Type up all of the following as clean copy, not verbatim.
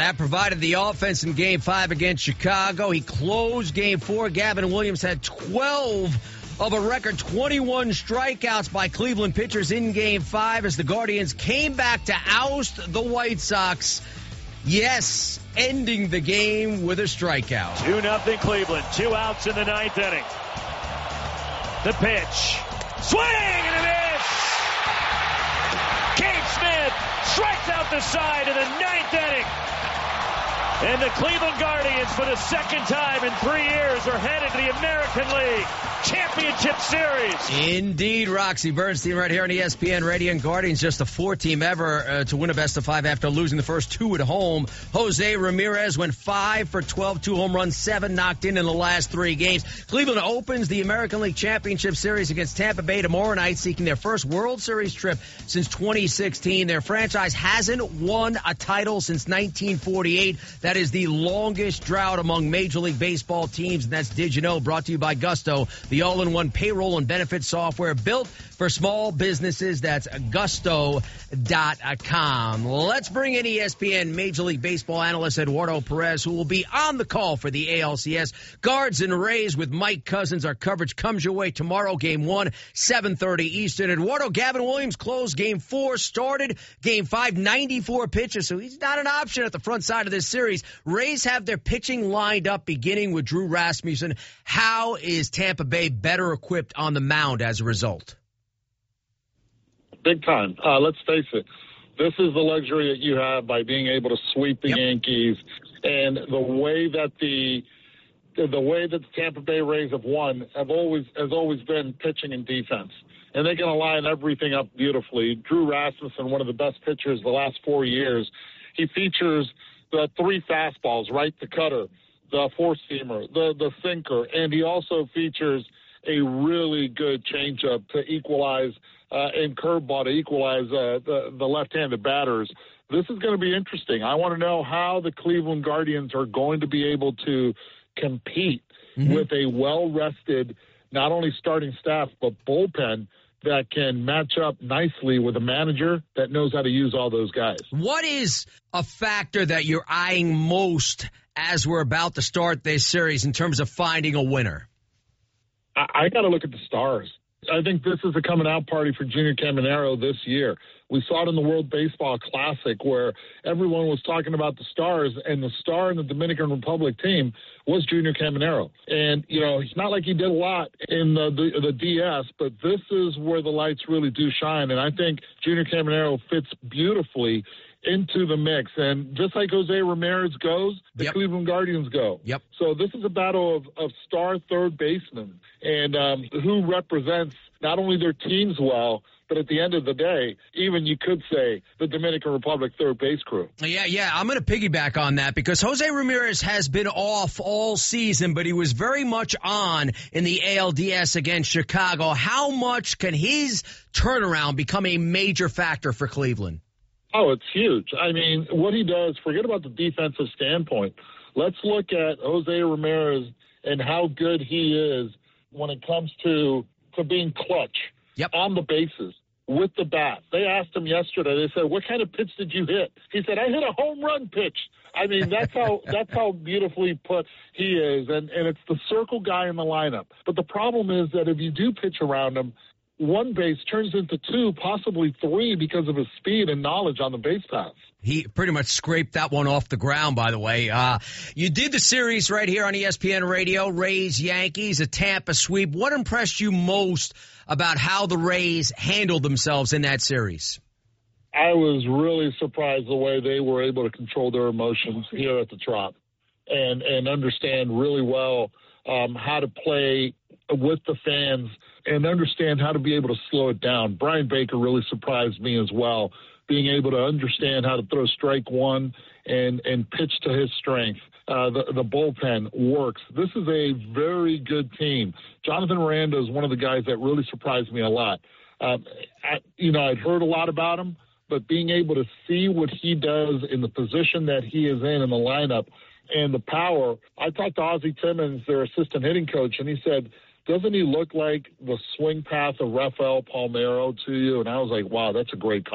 That provided the offense in Game 5 against Chicago. He closed Game 4. Gavin Williams had 12 of a record 21 strikeouts by Cleveland pitchers in Game 5 as the Guardians came back to oust the White Sox. Yes, ending the game with a strikeout. 2-0 Cleveland. 2 outs in the 9th inning. The pitch. Swing and a miss! Cade Smith strikes out the side in the 9th inning. And the Cleveland Guardians, for the second time in 3 years, are headed to the American League Championship Series. Indeed, Roxy Bernstein right here on ESPN Radio. And Guardians just the 4th team ever to win a best-of-5 after losing the first 2 at home. Jose Ramirez went 5 for 12, 2 home runs, 7 knocked in the last 3 games. Cleveland opens the American League Championship Series against Tampa Bay tomorrow night, seeking their first World Series trip since 2016. Their franchise hasn't won a title since 1948. That is the longest drought among Major League Baseball teams, and that's Did You Know, brought to you by Gusto, the all-in-one payroll and benefits software built for small businesses. That's Gusto.com. Let's bring in ESPN Major League Baseball analyst Eduardo Perez, who will be on the call for the ALCS. Guards and Rays with Mike Cousins. Our coverage comes your way tomorrow, Game 1, 7:30 Eastern. Eduardo, Gavin Williams closed Game 4, started Game 5, 94 pitches, so he's not an option at the front side of this series. Rays have their pitching lined up, beginning with Drew Rasmussen. How is Tampa Bay better equipped on the mound as a result? Big time. Let's face it. This is the luxury that you have by being able to sweep the Yankees, and the way that the Tampa Bay Rays have won has always been pitching and defense. And they can line everything up beautifully. Drew Rasmussen, one of the best pitchers the last 4 years, he features the 3 fastballs, right? The cutter, the four-seamer, the sinker, and he also features a really good changeup to equalize and curveball to equalize the left-handed batters. This is going to be interesting. I want to know how the Cleveland Guardians are going to be able to compete with a well-rested, not only starting staff, but bullpen that can match up nicely with a manager that knows how to use all those guys. What is a factor that you're eyeing most as we're about to start this series in terms of finding a winner? I got to look at the stars. I think this is a coming out party for Junior Caminero this year. We saw it in the World Baseball Classic where everyone was talking about the stars, and the star in the Dominican Republic team was Junior Caminero. And, you know, it's not like he did a lot in the DS, but this is where the lights really do shine. And I think Junior Caminero fits beautifully into the mix. And just like Jose Ramirez goes, the Cleveland Guardians go. So this is a battle of star third basemen and who represents not only their teams well, but at the end of the day, even you could say the Dominican Republic third base crew. Yeah, I'm going to piggyback on that because Jose Ramirez has been off all season, but he was very much on in the ALDS against Chicago. How much can his turnaround become a major factor for Cleveland? Oh, it's huge. I mean, what he does, forget about the defensive standpoint. Let's look at Jose Ramirez and how good he is when it comes to being clutch on the bases with the bat. They asked him yesterday, they said, what kind of pitch did you hit? He said, I hit a home run pitch. I mean, that's how beautifully put he is. And it's the circle guy in the lineup. But the problem is that if you do pitch around him, one base turns into 2, possibly 3 because of his speed and knowledge on the base paths. He pretty much scraped that one off the ground, by the way. You did the series right here on ESPN Radio, Rays, Yankees, a Tampa sweep. What impressed you most about how the Rays handled themselves in that series? I was really surprised the way they were able to control their emotions here at the Trop and understand really well how to play with the fans and understand how to be able to slow it down. Brian Baker really surprised me as well, being able to understand how to throw strike one and pitch to his strength. The bullpen works. This is a very good team. Jonathan Miranda is one of the guys that really surprised me a lot. I'd heard a lot about him, but being able to see what he does in the position that he is in the lineup and the power. I talked to Ozzie Timmons, their assistant hitting coach, and he said, doesn't he look like the swing path of Rafael Palmeiro to you? And I was like, wow, that's a great comp.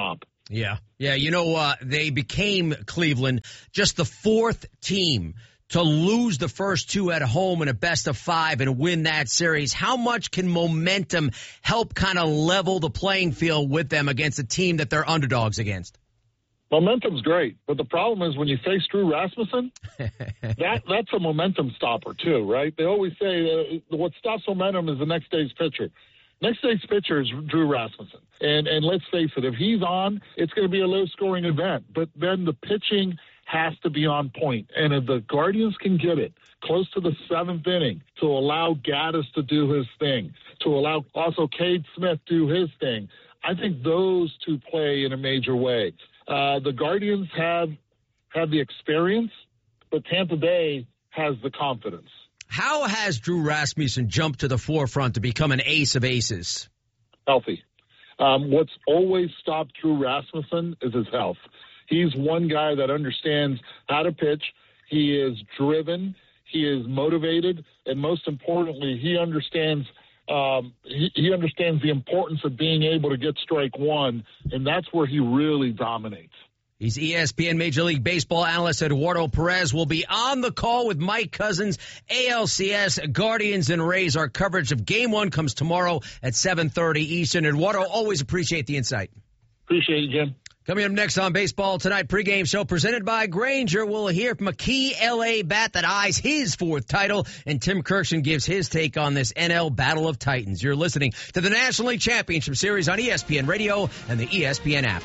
Yeah. They became, Cleveland, just the fourth team to lose the first two at home in a best-of-5 and win that series. How much can momentum help kind of level the playing field with them against a team that they're underdogs against? Momentum's great, but the problem is when you face Drew Rasmussen, that's a momentum stopper too, right? They always say what stops momentum is the next day's pitcher. Next day's pitcher is Drew Rasmussen. And let's face it, if he's on, it's going to be a low-scoring event. But then the pitching has to be on point. And if the Guardians can get it close to the seventh inning to allow Gaddis to do his thing, to allow also Cade Smith do his thing, I think those two play in a major way. The Guardians have the experience, but Tampa Bay has the confidence. How has Drew Rasmussen jumped to the forefront to become an ace of aces? Healthy. What's always stopped Drew Rasmussen is his health. He's one guy that understands how to pitch. He is driven. He is motivated. And most importantly, he understands he understands the importance of being able to get strike one, and that's where he really dominates. He's ESPN Major League Baseball analyst Eduardo Perez. Will be on the call with Mike Cousins, ALCS, Guardians, and Rays. Our coverage of Game 1 comes tomorrow at 7:30 Eastern. Eduardo, always appreciate the insight. Appreciate you, Jim. Coming up next on Baseball Tonight pregame show presented by Grainger, we'll hear from a key L.A. bat that eyes his fourth title, and Tim Kirkshin gives his take on this NL Battle of Titans. You're listening to the National League Championship Series on ESPN Radio and the ESPN app.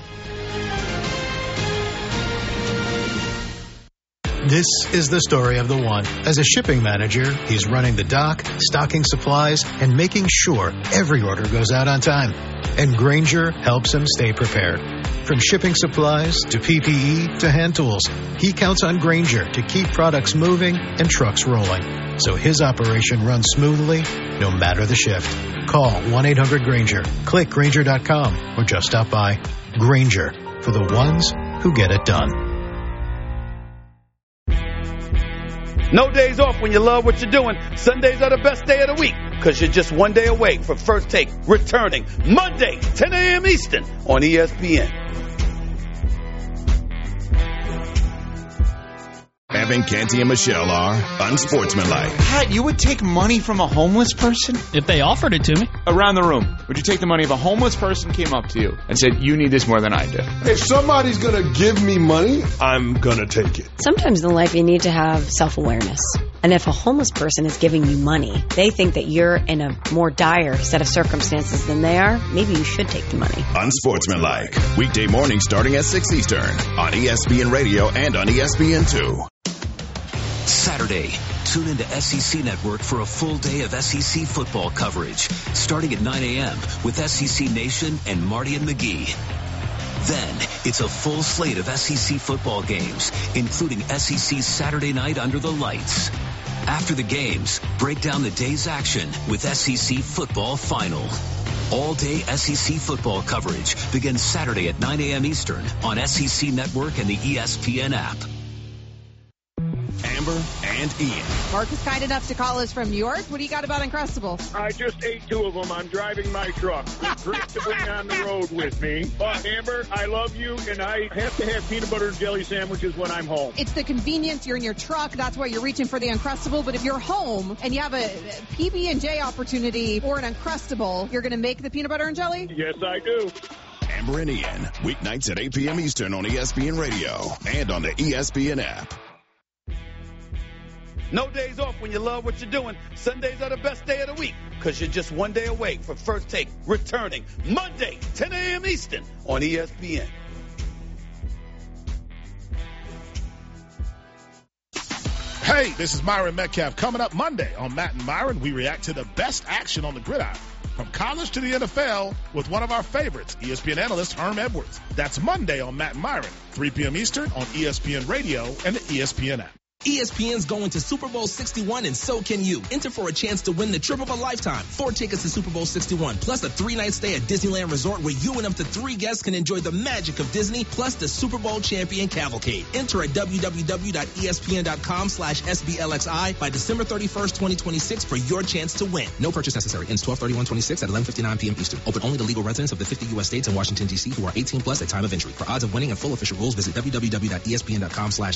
This is the story of the one. As a shipping manager, he's running the dock, stocking supplies, and making sure every order goes out on time. And Grainger helps him stay prepared. From shipping supplies to PPE to hand tools, he counts on Grainger to keep products moving and trucks rolling, so his operation runs smoothly no matter the shift. Call 1-800-GRAINGER, click Grainger.com, or just stop by. Grainger, for the ones who get it done. No days off when you love what you're doing. Sundays are the best day of the week because you're just one day away from First Take returning Monday, 10 a.m. Eastern on ESPN. Evan, Canty, and Michelle are unsportsmanlike. Pat, you would take money from a homeless person? If they offered it to me. Around the room, would you take the money if a homeless person came up to you and said, you need this more than I do? If somebody's going to give me money, I'm going to take it. Sometimes in life you need to have self-awareness. And if a homeless person is giving you money, they think that you're in a more dire set of circumstances than they are, maybe you should take the money. Unsportsmanlike. Weekday morning starting at 6 Eastern on ESPN Radio and on ESPN2. Saturday, tune into SEC Network for a full day of SEC football coverage, starting at 9 a.m. with SEC Nation and Marty and McGee. Then, it's a full slate of SEC football games, including SEC Saturday Night Under the Lights. After the games, break down the day's action with SEC Football Final. All-day SEC football coverage begins Saturday at 9 a.m. Eastern on SEC Network and the ESPN app. Amber and Ian. Mark is kind enough to call us from New York. What do you got about Uncrustables? I just ate 2 of them. I'm driving my truck. It's great to bring on the road with me. But Amber, I love you, and I have to have peanut butter and jelly sandwiches when I'm home. It's the convenience. You're in your truck. That's why you're reaching for the Uncrustable. But if you're home and you have a PB&J opportunity or an Uncrustable, you're going to make the peanut butter and jelly? Yes, I do. Amber and Ian, weeknights at 8 p.m. Eastern on ESPN Radio and on the ESPN app. No days off when you love what you're doing. Sundays are the best day of the week because you're just one day away from First Take returning Monday, 10 a.m. Eastern on ESPN. Hey, this is Myron Metcalf. Coming up Monday on Matt and Myron, we react to the best action on the gridiron, from college to the NFL, with one of our favorites, ESPN analyst Herm Edwards. That's Monday on Matt and Myron, 3 p.m. Eastern on ESPN Radio and the ESPN app. ESPN's going to Super Bowl 61 and so can you. Enter for a chance to win the trip of a lifetime. 4 tickets to Super Bowl 61 plus a 3-night stay at Disneyland Resort where you and up to 3 guests can enjoy the magic of Disney plus the Super Bowl champion cavalcade. Enter at www.espn.com/SBLXI by December 31st, 2026 for your chance to win. No purchase necessary. Ends 12/31/26 at 11:59 p.m. Eastern. Open only to legal residents of the 50 U.S. states and Washington, D.C. who are 18 plus at time of entry. For odds of winning and full official rules, visit www.espn.com/.